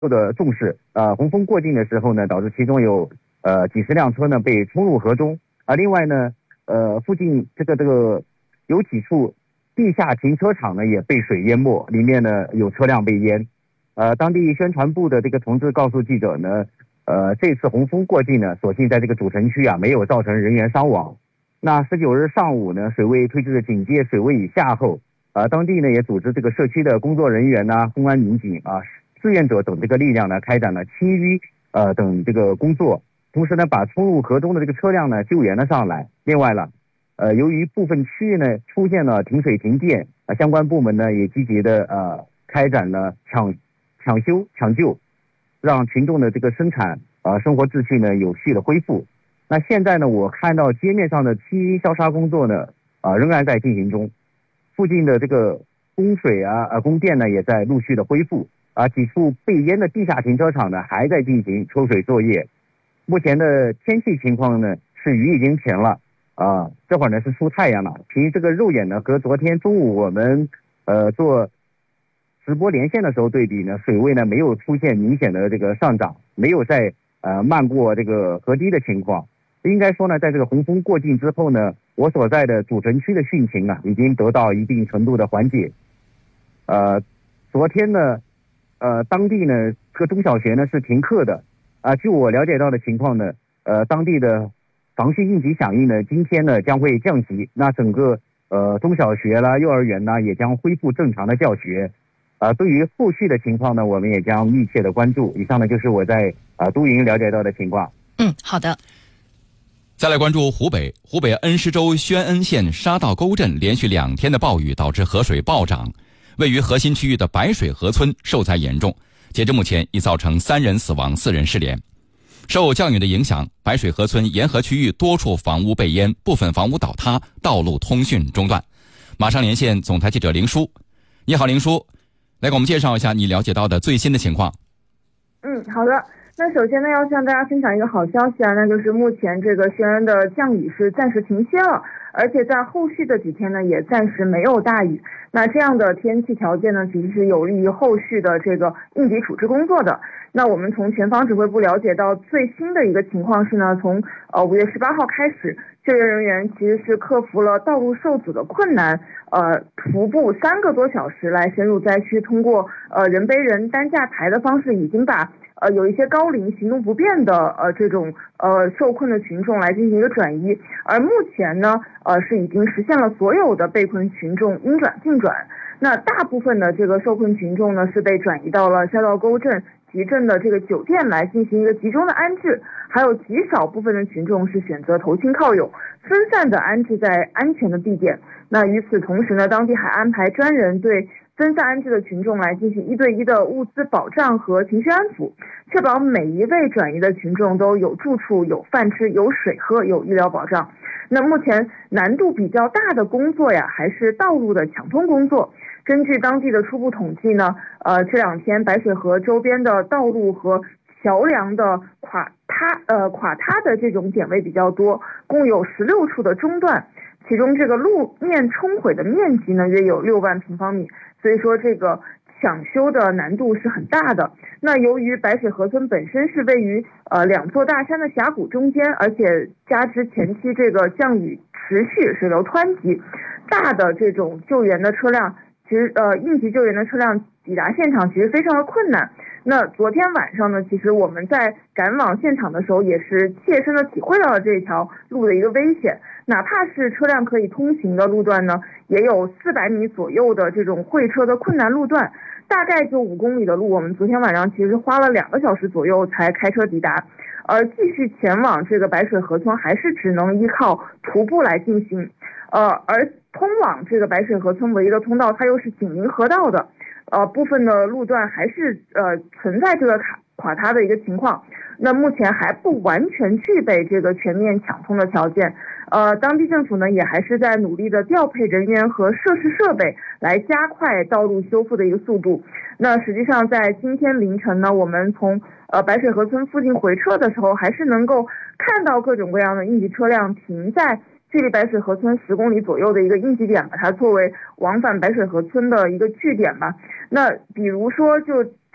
的重视。洪峰过境的时候呢，导致其中有几十辆车呢被冲入河中。另外呢，附近这个有几处地下停车场呢也被水淹没，里面呢有车辆被淹。当地宣传部的这个同志告诉记者呢，这次洪峰过境呢，所幸在这个主城区没有造成人员伤亡。那19日上午呢，水位推至警戒水位以下后，当地呢也组织这个社区的工作人员公安民警志愿者等这个力量呢，开展了清淤等这个工作，同时呢把冲入河中的这个车辆呢救援了上来。另外了，由于部分区域呢出现了停水停电，相关部门呢也积极的开展了抢救，让群众的这个生产生活秩序呢有序的恢复。那现在呢，我看到街面上的清淤消杀工作呢仍然在进行中，附近的这个供水供电呢也在陆续的恢复。几处被淹的地下停车场呢还在进行抽水作业。目前的天气情况呢是雨已经停了，这会儿呢是出太阳了。凭这个肉眼呢和昨天中午我们做直播连线的时候对比呢，水位呢没有出现明显的这个上涨，没有在漫过这个河堤的情况。应该说呢，在这个洪峰过境之后呢，我所在的主城区的汛情已经得到一定程度的缓解。昨天呢，当地呢这个中小学呢是停课的。据我了解到的情况呢，当地的防汛应急响应呢，今天呢将会降级。那整个中小学啦、幼儿园也将恢复正常的教学。对于后续的情况呢，我们也将密切的关注。以上呢就是我在都营了解到的情况。 好的。 再来关注湖北恩施州宣恩县沙道沟镇连续2天的暴雨导致河水暴涨，位于核心区域的白水河村受灾严重，截至目前已造成3人死亡4人失联。受降雨的影响，白水河村沿河区域多处房屋被淹，部分房屋倒塌，道路通讯中断。马上连线总台记者林叔。你好，林叔，来给我们介绍一下你了解到的最新的情况。 好的。那首先呢，要向大家分享一个好消息那就是目前这个宣恩的降雨是暂时停歇了，而且在后续的几天呢，也暂时没有大雨。那这样的天气条件呢，其实是有利于后续的这个应急处置工作的。那我们从前方指挥部了解到最新的一个情况是呢，从5月18号开始，救援人员其实是克服了道路受阻的困难，徒步3个多小时来深入灾区，通过人背人担架抬的方式，已经把有一些高龄行动不便的这种受困的群众来进行一个转移。而目前呢是已经实现了所有的被困群众应转尽转。那大部分的这个受困群众呢是被转移到了沙道沟镇集镇的这个酒店来进行一个集中的安置，还有极少部分的群众是选择投亲靠友，分散的安置在安全的地点。那与此同时呢，当地还安排专人对分散安置的群众来进行1对1的物资保障和情绪安抚，确保每一位转移的群众都有住处、有饭吃、有水喝、有医疗保障。那目前难度比较大的工作还是道路的抢通工作。根据当地的初步统计呢，这2天白水河周边的道路和桥梁的垮塌的这种点位比较多，共有16处的中断，其中这个路面冲毁的面积呢约有6万平方米，所以说这个抢修的难度是很大的。那由于白水河村本身是位于2座大山的峡谷中间，而且加之前期这个降雨持续，水流湍急，大的这种救援的车辆，其实应急救援的车辆抵达现场其实非常的困难。那昨天晚上呢，其实我们在赶往现场的时候，也是切身的体会到了这条路的一个危险。哪怕是车辆可以通行的路段呢，也有400米左右的这种会车的困难路段，大概就5公里的路，我们昨天晚上其实花了2个小时左右才开车抵达。而继续前往这个白水河村，还是只能依靠徒步来进行。而通往这个白水河村唯一的通道，它又是紧邻河道的，部分的路段还是存在这个垮塌的一个情况。那目前还不完全具备这个全面抢通的条件。当地政府呢也还是在努力的调配人员和设施设备，来加快道路修复的一个速度。那实际上在今天凌晨呢，我们从白水河村附近回撤的时候，还是能够看到各种各样的应急车辆停在距离白水河村10公里左右的一个应急点，把它作为往返白水河村的一个据点吧。那比如说就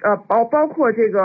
包括这个